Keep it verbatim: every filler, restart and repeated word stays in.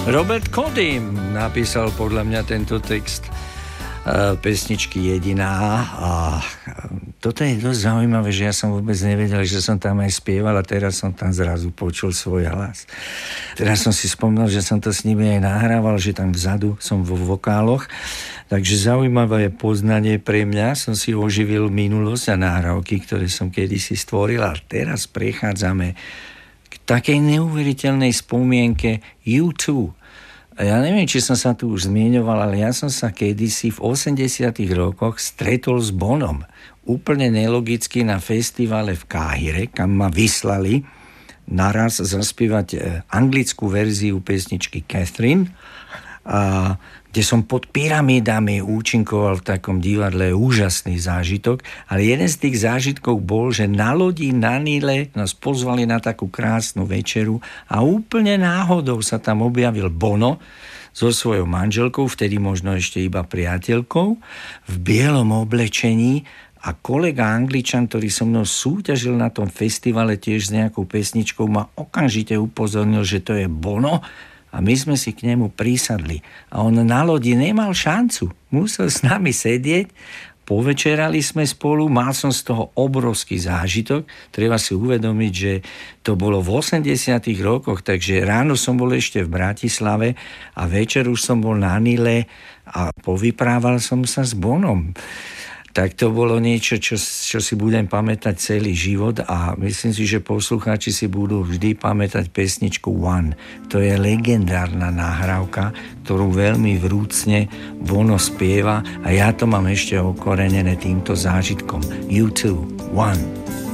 Robert Kodim napísal podľa mňa tento text pesničky Jediná a toto je dosť zaujímavé, že ja som vôbec nevedel, že som tam aj spieval a teraz som tam zrazu počul svoj hlas. Teraz som si spomnal, že som to s nimi aj nahrával, že tam vzadu som vo vokáloch, takže zaujímavé poznanie pre mňa, som si oživil minulosť a nahrávky, ktoré som kedysi stvoril a teraz prechádzame k takej neuveriteľnej spomienke U dva. Ja neviem, či som sa tu už zmieňoval, ale ja som sa kedysi v osemdesiatych rokoch stretol s Bonom. Úplne nelogicky na festivale v Káhire, kam ma vyslali naraz zaspievať anglickú verziu pesničky Catherine, a kde som pod pyramídami účinkoval v takom divadle, úžasný zážitok, ale jeden z tých zážitkov bol, že na lodi na Nile nás pozvali na takú krásnu večeru a úplne náhodou sa tam objavil Bono so svojou manželkou, vtedy možno ešte iba priateľkou, v bielom oblečení a kolega Angličan, ktorý so mnou súťažil na tom festivale tiež s nejakou pesničkou, ma okamžite upozornil, že to je Bono. A my sme si k nemu prísadli. A on na lodi nemal šancu. Musel s nami sedieť. Povečerali sme spolu. Mal som z toho obrovský zážitok. Treba si uvedomiť, že to bolo v osemdesiatych rokoch, takže ráno som bol ešte v Bratislave a večer už som bol na Nile a povyprával som sa s Bonom. Tak to bolo niečo, čo, čo si budem pamätať celý život a myslím si, že poslucháči si budú vždy pamätať pesničku One. To je legendárna nahrávka, ktorú veľmi vrúcne Bono spieva a ja to mám ešte okorenené týmto zážitkom. U dva, One.